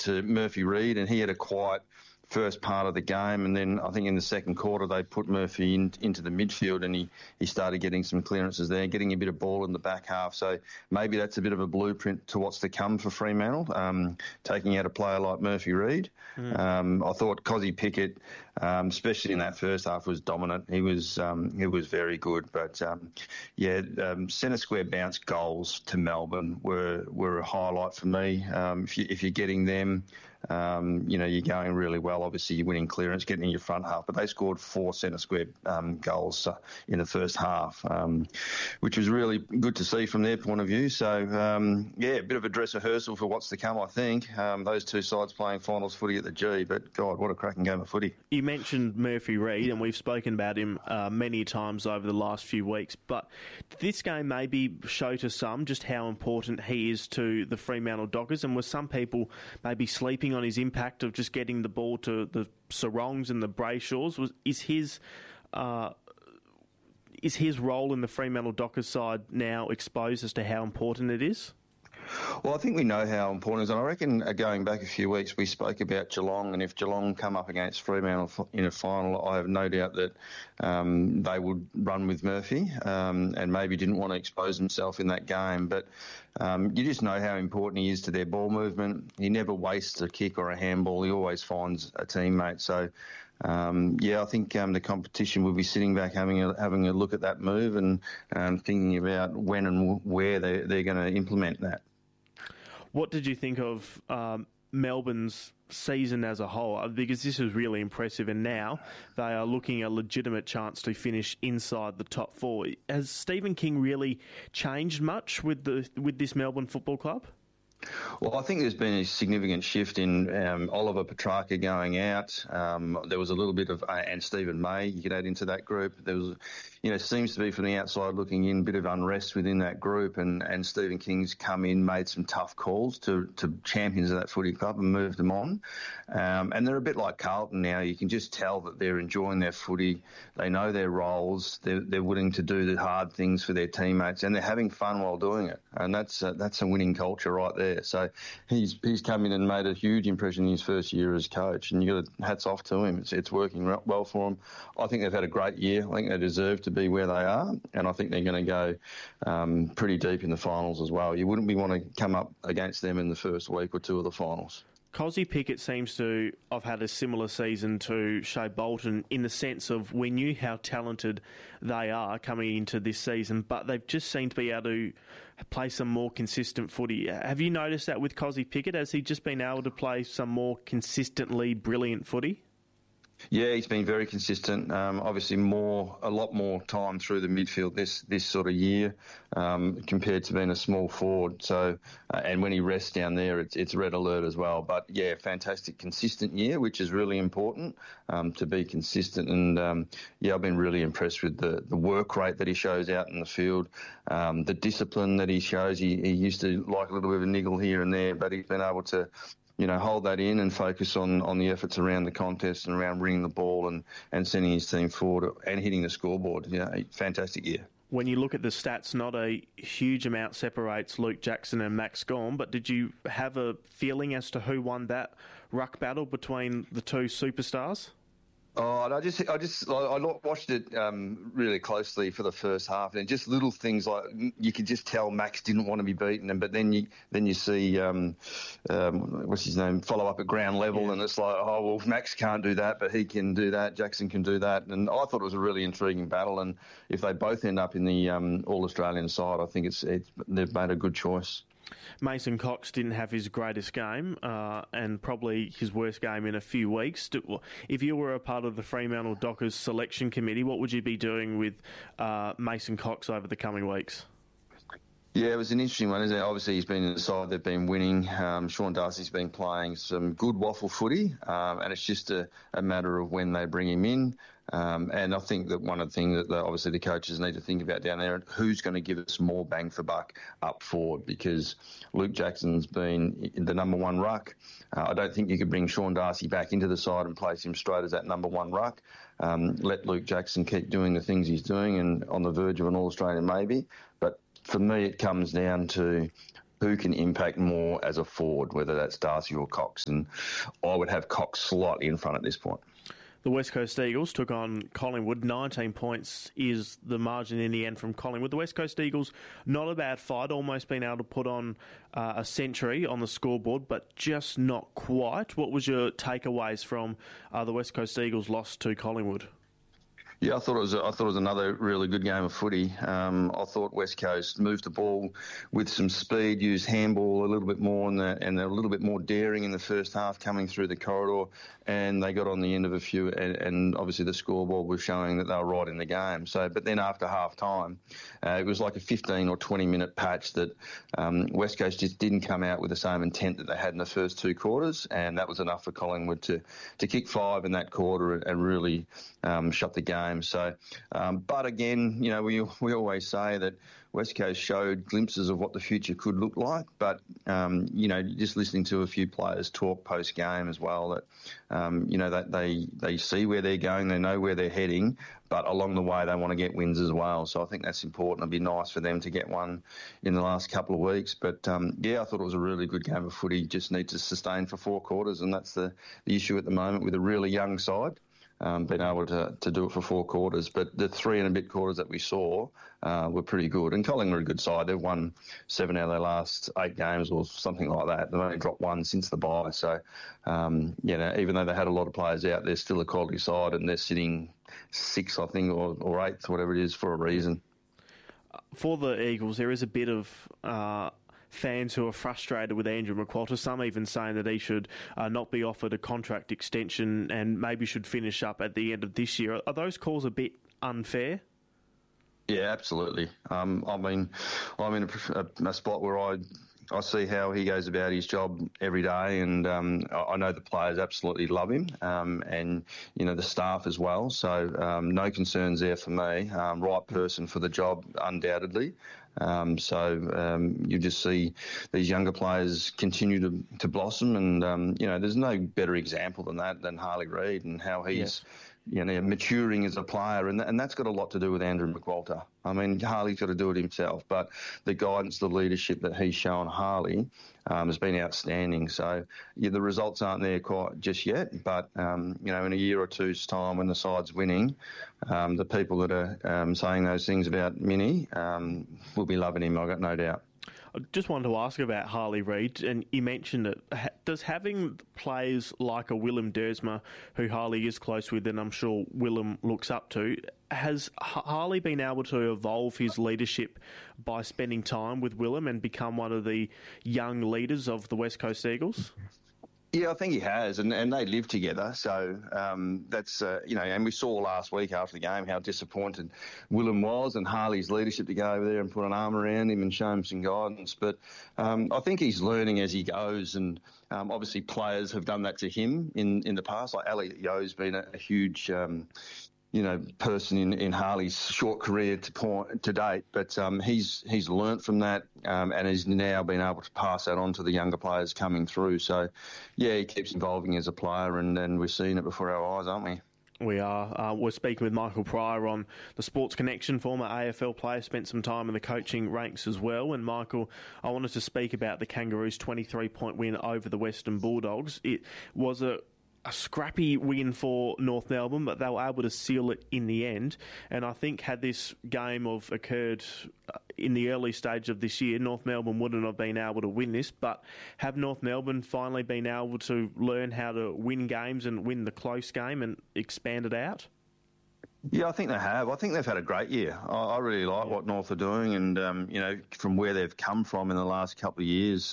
to Murphy Reid, and he had a quiet first part of the game, and then I think in the second quarter they put Murphy into the midfield, and he started getting some clearances there, getting a bit of ball in the back half. So maybe that's a bit of a blueprint to what's to come for Fremantle, taking out a player like Murphy Reid. I thought Kozzy Pickett, especially in that first half, was dominant. He was very good, but centre square bounce goals to Melbourne were a highlight for me. If you're getting them, you're going really well. Obviously, you're winning clearance, getting in your front half, but they scored 4 centre square goals in the first half, which was really good to see from their point of view. So, a bit of a dress rehearsal for what's to come, I think. Those two sides playing finals footy at the G, but God, what a cracking game of footy. You mentioned Murphy Reid, and we've spoken about him many times over the last few weeks, but this game maybe show to some just how important he is to the Fremantle Dockers, and were some people maybe sleeping on his impact of just getting the ball to the Sarongs and the Brayshaws? Is his role in the Fremantle Dockers side now exposed as to how important it is? Well, I think we know how important it is, and I reckon going back a few weeks we spoke about Geelong, and if Geelong come up against Fremantle in a final, I have no doubt that they would run with Murphy and maybe didn't want to expose himself in that game. But you just know how important he is to their ball movement. He never wastes a kick or a handball. He always finds a teammate. So, I think the competition will be sitting back having a look at that move and thinking about when and where they're going to implement that. What did you think of Melbourne's season as a whole? Because this is really impressive, and now they are looking a legitimate chance to finish inside the top 4. Has Stephen King really changed much with this Melbourne Football Club? Well, I think there's been a significant shift in Oliver Petrarca going out. There was a little bit of, and Stephen May, you could add into that group. There was, seems to be from the outside looking in, a bit of unrest within that group, and Stephen King's come in, made some tough calls to champions of that footy club and moved them on. And they're a bit like Carlton now. You can just tell that they're enjoying their footy. They know their roles. They're willing to do the hard things for their teammates, and they're having fun while doing it. And that's a winning culture right there. So he's come in and made a huge impression in his first year as coach, and you got hats off to him. It's working well for him. I think they've had a great year. I think they deserve to be where they are, and I think they're going to go pretty deep in the finals as well. You wouldn't want to come up against them in the first week or two of the finals. Kozzy Pickett seems to have had a similar season to Shea Bolton in the sense of we knew how talented they are coming into this season, but they've just seemed to be able to play some more consistent footy. Have you noticed that with Kozzy Pickett? Has he just been able to play some more consistently brilliant footy? Yeah, he's been very consistent. Obviously, a lot more time through the midfield this sort of year compared to being a small forward. So, and when he rests down there, it's red alert as well. But yeah, fantastic, consistent year, which is really important to be consistent. And I've been really impressed with the work rate that he shows out in the field, the discipline that he shows. He used to like a little bit of a niggle here and there, but he's been able to hold that in and focus on the efforts around the contest and around bringing the ball and sending his team forward and hitting the scoreboard. Fantastic year. When you look at the stats, not a huge amount separates Luke Jackson and Max Gawn, but did you have a feeling as to who won that ruck battle between the two superstars? Oh, and I watched it really closely for the first half, and just little things like you could just tell Max didn't want to be beaten, but then you see what's his name follow up at ground level, and it's like, oh well, Max can't do that, but he can do that. Jackson can do that, and I thought it was a really intriguing battle. And if they both end up in the All Australian side, I think they've made a good choice. Mason Cox didn't have his greatest game and probably his worst game in a few weeks. If you were a part of the Fremantle Dockers selection committee, what would you be doing with Mason Cox over the coming weeks? Yeah, it was an interesting one, isn't it? Obviously, he's been in the side, they've been winning. Sean Darcy's been playing some good waffle footy, and it's just a matter of when they bring him in. And I think that one of the things that obviously the coaches need to think about down there, who's going to give us more bang for buck up forward, because Luke Jackson's been the number one ruck. I don't think you could bring Sean Darcy back into the side and place him straight as that number one ruck. Let Luke Jackson keep doing the things he's doing and on the verge of an All-Australian maybe. But for me, it comes down to who can impact more as a forward, whether that's Darcy or Cox. And I would have Cox slightly in front at this point. The West Coast Eagles took on Collingwood. 19 points is the margin in the end from Collingwood. The West Coast Eagles, not a bad fight, almost been able to put on a century on the scoreboard, but just not quite. What was your takeaways from the West Coast Eagles' loss to Collingwood? Yeah, I thought it was another really good game of footy. I thought West Coast moved the ball with some speed, used handball a little bit more, and a little bit more daring in the first half coming through the corridor, and they got on the end of a few. And obviously the scoreboard was showing that they were right in the game. So, but then after half time, it was like a 15 or 20 minute patch that West Coast just didn't come out with the same intent that they had in the first two quarters, and that was enough for Collingwood to kick 5 in that quarter and really shut the game. So, but again, you know, we always say that West Coast showed glimpses of what the future could look like, but you know, just listening to a few players talk post game as well, that you know, that they see where they're going, they know where they're heading, but along the way they want to get wins as well. So I think that's important. It'd be nice for them to get one in the last couple of weeks. But yeah, I thought it was a really good game of footy. Just need to sustain for 4 quarters, and that's the issue at the moment with a really young side. Been able to do it for 4 quarters. But the 3 and a bit quarters that we saw were pretty good. And Collingwood are a good side. They've won 7 out of their last 8 games or something like that. They've only dropped 1 since the bye. So, you know, even though they had a lot of players out, they're still a quality side, and they're sitting 6th, I think, or 8th, whatever it is, for a reason. For the Eagles, there is a bit of fans who are frustrated with Andrew McQualter, some even saying that he should not be offered a contract extension and maybe should finish up at the end of this year. Are those calls a bit unfair? Yeah, absolutely. I mean, I'm in a spot where I see how he goes about his job every day, and I know the players absolutely love him, and you know, the staff as well. So no concerns there for me. Right person for the job, undoubtedly. So you just see these younger players continue to blossom, and you know, there's no better example than Harley Reid and how he's you know, maturing as a player, and that's got a lot to do with Andrew McQualter. I mean, Harley's got to do it himself, but the guidance, the leadership that he's shown Harley has been outstanding. So yeah, the results aren't there quite just yet, but you know, in a year or two's time when the side's winning, the people that are saying those things about Minnie will be loving him, I've got no doubt. I just wanted to ask about Harley Reid, and you mentioned it. Does having players like a Willem Dersma, who Harley is close with, and I'm sure Willem looks up to, has Harley been able to evolve his leadership by spending time with Willem and become one of the young leaders of the West Coast Eagles? Yeah, I think he has, and they live together. So that's, you know, and we saw last week after the game how disappointed Willem was, and Harley's leadership to go over there and put an arm around him and show him some guidance. But I think he's learning as he goes, and obviously players have done that to him in the past. Like Elliot Yeo's been a huge you know, person in Harley's short career to date, but he's learnt from that and has now been able to pass that on to the younger players coming through. So, yeah, he keeps evolving as a player, and we're seeing it before our eyes, aren't we? We are. We're speaking with Michael Pryor on the Sports Connection, former AFL player, spent some time in the coaching ranks as well. And Michael, I wanted to speak about the Kangaroos' 23-point win over the Western Bulldogs. It was a scrappy win for North Melbourne, but they were able to seal it in the end. And I think had this game occurred in the early stage of this year, North Melbourne wouldn't have been able to win this. But have North Melbourne finally been able to learn how to win games and win the close game and expand it out? Yeah, I think they have. I think they've had a great year. I really like what North are doing, and you know, from where they've come from in the last couple of years,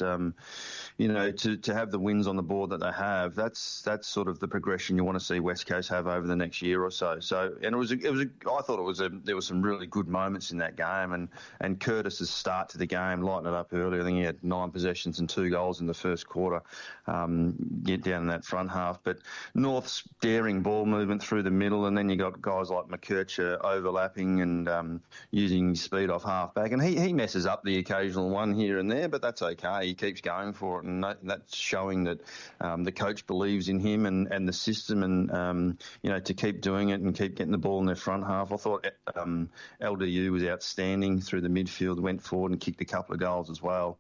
you know, to have the wins on the board that they have, that's sort of the progression you want to see West Coast have over the next year or so. So, and I thought there were some really good moments in that game, and Curtis's start to the game, lighting it up early. I think he had 9 possessions and 2 goals in the first quarter. Get down in that front half, but North's daring ball movement through the middle, and then you got guys like McKercher overlapping and using speed off halfback, and he messes up the occasional one here and there, but that's okay. He keeps going for it, and that's showing that the coach believes in him and the system, and you know, to keep doing it and keep getting the ball in their front half. I thought LDU was outstanding through the midfield, went forward and kicked a couple of goals as well.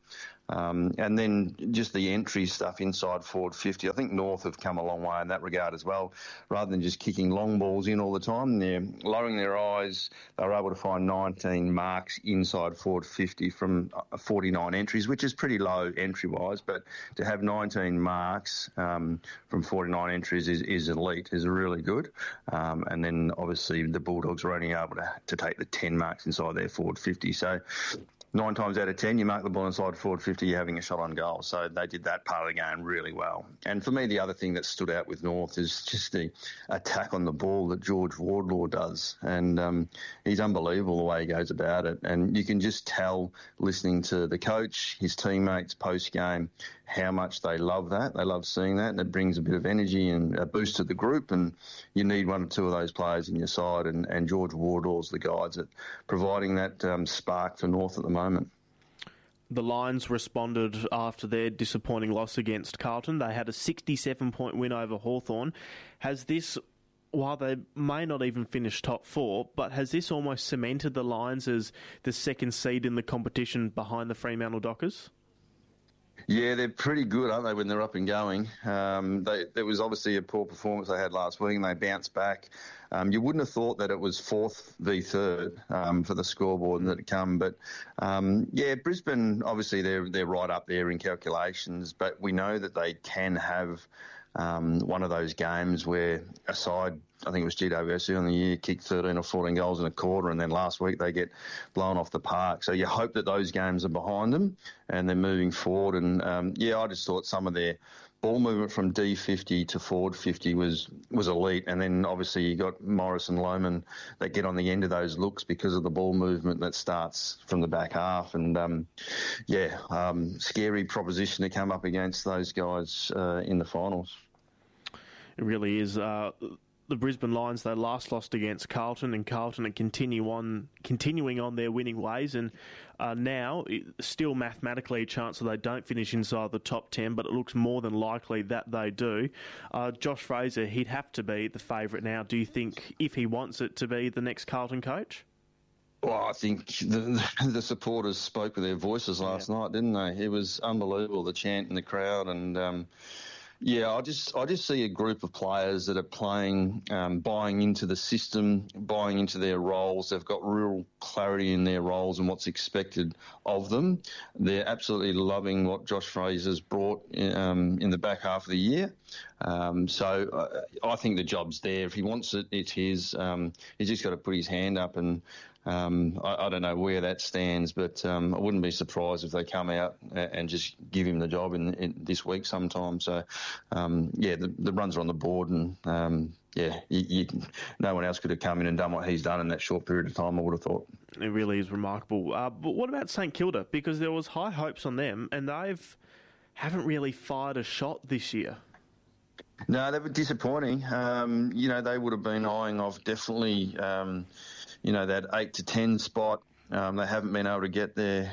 And then just the entry stuff inside forward 50. I think North have come a long way in that regard as well. Rather than just kicking long balls in all the time, they're lowering their eyes. They were able to find 19 marks inside forward 50 from 49 entries, which is pretty low entry-wise. But to have 19 marks from 49 entries is elite, is really good. And then obviously the Bulldogs were only able to take the 10 marks inside their forward 50. So 9 times out of 10, you mark the ball inside forward 50, you're having a shot on goal. So they did that part of the game really well. And for me, the other thing that stood out with North is just the attack on the ball that George Wardlaw does. And he's unbelievable the way he goes about it. And you can just tell, listening to the coach, his teammates post-game, how much they love that. They love seeing that, and it brings a bit of energy and a boost to the group, and you need one or two of those players in your side, and George Wardlaw's the guys at providing that spark for North at the moment. The Lions responded after their disappointing loss against Carlton. They had a 67-point win over Hawthorn. Has this, while they may not even finish top 4, but has this almost cemented the Lions as the second seed in the competition behind the Fremantle Dockers? Yeah, they're pretty good, aren't they, when they're up and going? There was obviously a poor performance they had last week, and they bounced back. You wouldn't have thought that it was 4th v 3rd for the scoreboard and that it come. But, Brisbane, obviously, they're right up there in calculations, but we know that they can have one of those games where a side, I think it was GWS on the year, kicked 13 or 14 goals in a quarter, and then last week they get blown off the park. So you hope that those games are behind them and they're moving forward. And, I just thought some of their ball movement from D50 to forward 50 was elite. And then obviously you got Morris and Lohman that get on the end of those looks because of the ball movement that starts from the back half. And, scary proposition to come up against those guys in the finals. It really is. The Brisbane Lions, they last lost against Carlton, and Carlton are continuing on their winning ways, and now still mathematically a chance that they don't finish inside the top 10, but it looks more than likely that they do. Josh Fraser, he'd have to be the favourite now. Do you think, if he wants it, to be the next Carlton coach? Well, I think the supporters spoke with their voices last night, didn't they? It was unbelievable, the chant in the crowd, and I just see a group of players that are playing, buying into the system, buying into their roles. They've got real clarity in their roles and what's expected of them. They're absolutely loving what Josh Fraser's brought in the back half of the year. So I think the job's there. If he wants it, it's his. He's just got to put his hand up, and I don't know where that stands, but I wouldn't be surprised if they come out and just give him the job in this week sometime. So, the runs are on the board, and no one else could have come in and done what he's done in that short period of time, I would have thought. It really is remarkable. But what about St Kilda? Because there was high hopes on them, and haven't really fired a shot this year. No, they were disappointing. They would have been eyeing off definitely, that 8 to 10 spot. They haven't been able to get there.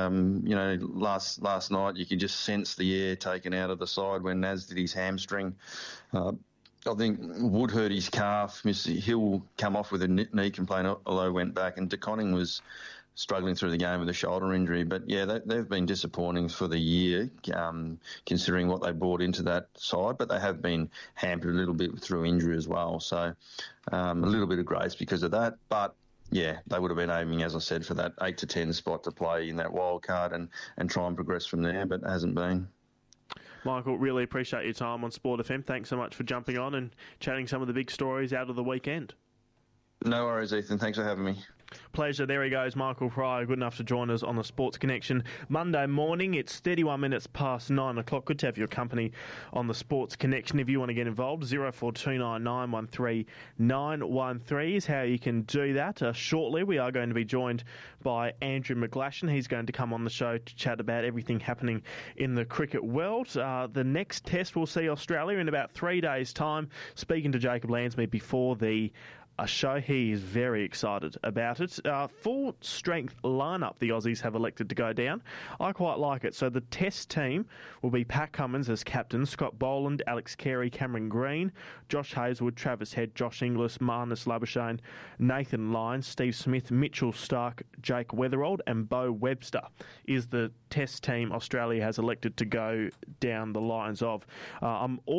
Last night you could just sense the air taken out of the side when Naz did his hamstring. I think Wood hurt his calf. Mr. Hill come off with a knee complaint, although went back, and De Koning was struggling through the game with a shoulder injury. But, they've been disappointing for the year, considering what they brought into that side. But they have been hampered a little bit through injury as well. So a little bit of grace because of that. But, they would have been aiming, as I said, for that 8 to 10 spot to play in that wild card and try and progress from there, but it hasn't been. Michael, really appreciate your time on Sport FM. Thanks so much for jumping on and chatting some of the big stories out of the weekend. No worries, Ethan. Thanks for having me. Pleasure. There he goes, Michael Pryor, good enough to join us on the Sports Connection Monday morning. It's 31 minutes past 9 o'clock. Good to have your company on the Sports Connection. If you want to get involved, 0429913913 is how you can do that. Shortly, we are going to be joined by Andrew McGlashan. He's going to come on the show to chat about everything happening in the cricket world. The next test will see Australia in about 3 days' time. Speaking to Jacob Lansby before the a show. He is very excited about it. Full strength lineup the Aussies have elected to go down. I quite like it. So the Test team will be Pat Cummins as captain, Scott Boland, Alex Carey, Cameron Green, Josh Hazlewood, Travis Head, Josh Inglis, Marnus Labuschagne, Nathan Lyons, Steve Smith, Mitchell Stark, Jake Weatherald and Bo Webster is the Test team Australia has elected to go down the lines of. I'm